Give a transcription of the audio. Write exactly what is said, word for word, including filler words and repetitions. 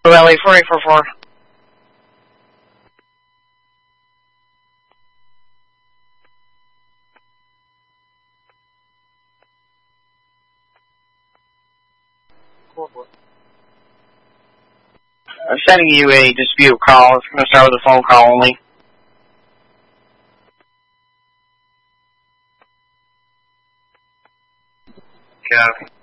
L A four eight four four. I'm sending you a dispute call. It's going to start with a phone call only. Copy.